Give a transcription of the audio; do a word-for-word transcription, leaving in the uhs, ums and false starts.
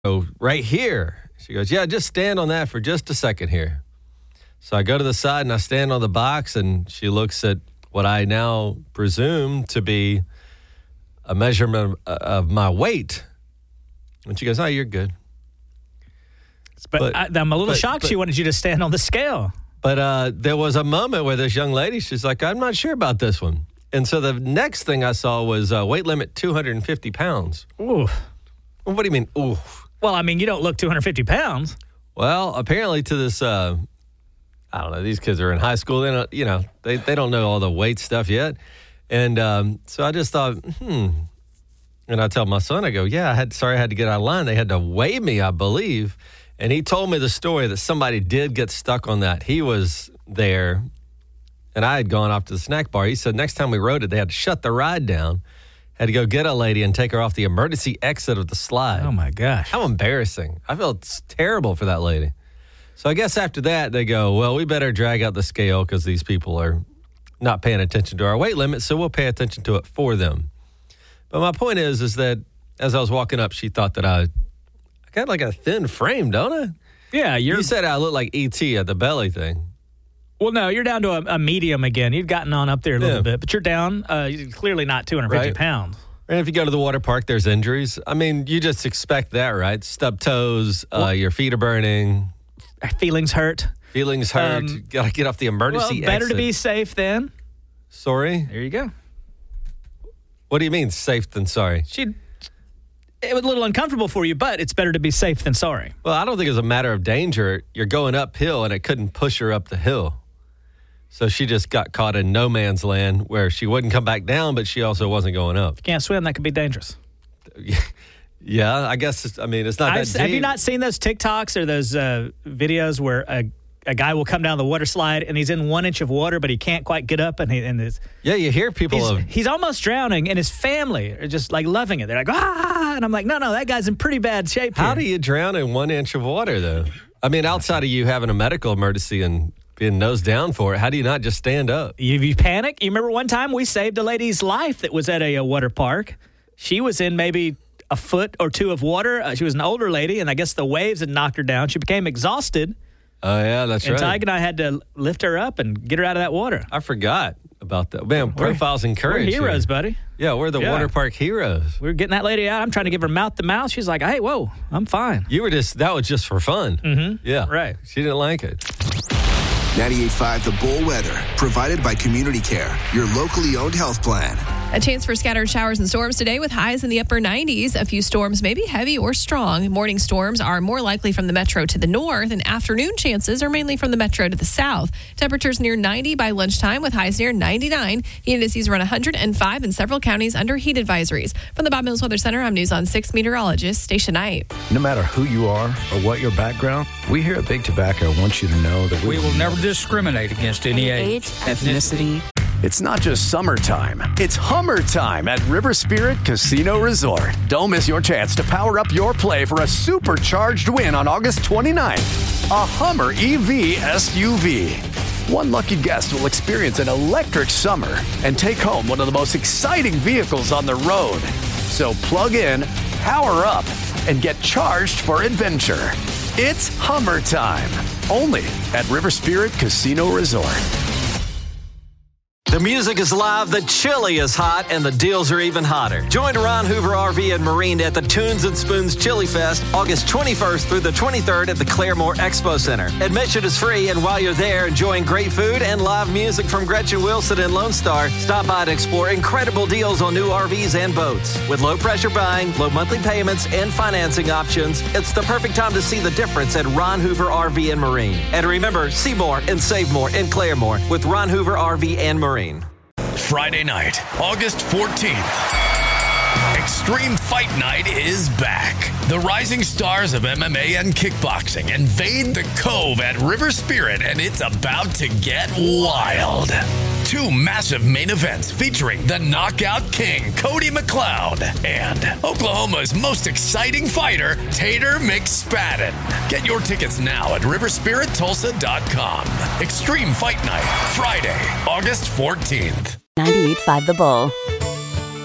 go right here. She goes, yeah, just stand on that for just a second here. So I go to the side and I stand on the box, and she looks at what I now presume to be a measurement of my weight. And she goes, oh, you're good. But, but I, I'm a little but, shocked but, she wanted you to stand on the scale. But uh, there was a moment where this young lady, she's like, I'm not sure about this one. And so the next thing I saw was uh, weight limit two hundred fifty pounds. Ooh. What do you mean, ooh? Well, I mean, you don't look two hundred fifty pounds. Well, apparently to this, uh, I don't know, these kids are in high school. They don't, you know, they, they don't know all the weight stuff yet. And um, so I just thought, hmm. And I tell my son, I go, yeah, I had, sorry I had to get out of line. They had to weigh me, I believe. And he told me the story that somebody did get stuck on that. He was there, and I had gone off to the snack bar. He said next time we rode it, they had to shut the ride down, had to go get a lady and take her off the emergency exit of the slide. Oh, my gosh. How embarrassing. I felt terrible for that lady. So I guess after that, they go, well, we better drag out the scale because these people are not paying attention to our weight limit, so we'll pay attention to it for them. But my point is, is that as I was walking up, she thought that I, I got like a thin frame, don't I? Yeah, you're. You said I look like E T at the belly thing. Well, no, you're down to a, a medium again. You've gotten on up there a little Yeah. bit, but you're down. Uh, you're clearly not two hundred fifty Right. pounds. And if you go to the water park, there's injuries. I mean, you just expect that, right? Stub toes, uh, your feet are burning, Feelings hurt. feelings hurt. Um, you got to get off the Well, emergency better exit. to be safe then. Sorry? There you go. What do you mean safe than sorry? She. It was a little uncomfortable for you, but it's better to be safe than sorry. Well, I don't think it was a matter of danger. You're going uphill, and it couldn't push her up the hill. So she just got caught in no man's land where she wouldn't come back down, but she also wasn't going up. Can't swim, that could be dangerous. Yeah, I guess, it's, I mean, it's not I've, that deep. have you not seen those TikToks or those uh, videos where a, a guy will come down the water slide and he's in one inch of water, but he can't quite get up, and he and it's, Yeah, you hear people he's, of... he's almost drowning, and his family are just like loving it. They're like, ah, and I'm like, no, no, that guy's in pretty bad shape here. How do you drown in one inch of water, though? I mean, outside of you having a medical emergency and being nose down for it, how do you not just stand up? You, you panic. You remember one time we saved a lady's life that was at a, a water park. She was in maybe a foot or two of water. Uh, she was an older lady, and I guess the waves had knocked her down. She became exhausted. Oh, yeah, that's and right. Tig and I had to lift her up and get her out of that water. I forgot about that. Man, profiles and courage. We're heroes, here. buddy. Yeah, we're the Yeah. water park heroes. We were getting that lady out. I'm trying to give her mouth to mouth. She's like, hey, whoa, I'm fine. You were just, that was just for fun. Mm-hmm. Yeah. Right. She didn't like it. ninety-eight point five The Bull Weather, provided by Community Care, your locally owned health plan. A chance for scattered showers and storms today with highs in the upper nineties. A few storms may be heavy or strong. Morning storms are more likely from the metro to the north, and afternoon chances are mainly from the metro to the south. Temperatures near ninety by lunchtime with highs near ninety-nine. Heat indices around one hundred five in several counties under heat advisories. From the Bob Mills Weather Center, I'm News on six meteorologist Stacia Knight. No matter who you are or what your background, we here at Big Tobacco want you to know that we, We will never discriminate against any age, ethnicity. It's not just summertime, it's Hummer time at River Spirit Casino Resort. Don't miss your chance to power up your play for a supercharged win on August twenty-ninth. A Hummer E V S U V. One lucky guest will experience an electric summer and take home one of the most exciting vehicles on the road. So plug in, power up, and get charged for adventure. It's Hummer time, only at River Spirit Casino Resort. The music is live, the chili is hot, and the deals are even hotter. Join Ron Hoover R V and Marine at the Tunes and Spoons Chili Fest, August twenty-first through the twenty-third at the Claremore Expo Center. Admission is free, and while you're there enjoying great food and live music from Gretchen Wilson and Lone Star, stop by to explore incredible deals on new R Vs and boats. With low pressure buying, low monthly payments, and financing options, it's the perfect time to see the difference at Ron Hoover R V and Marine. And remember, see more and save more in Claremore with Ron Hoover R V and Marine. Friday night, August fourteenth. Extreme Fight Night is back. The rising stars of M M A and kickboxing invade the Cove at River Spirit, and it's about to get wild. Two massive main events featuring the Knockout King, Cody McLeod, and Oklahoma's most exciting fighter, Tater McSpadden. Get your tickets now at river spirit tulsa dot com. Extreme Fight Night, Friday, August fourteenth. ninety-eight point five The Bull.